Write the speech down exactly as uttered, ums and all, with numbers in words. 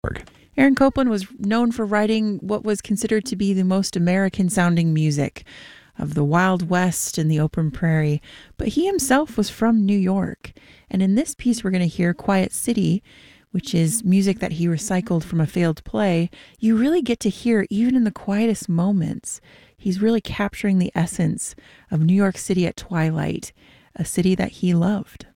Aaron Copland was known for writing what was considered to be the most American-sounding music of the Wild West and the open prairie, but he himself was from New York. And in this piece, we're going to hear Quiet City, which is music that he recycled from a failed play. You really get to hear, even in the quietest moments, he's really capturing the essence of New York City at twilight, a city that he loved.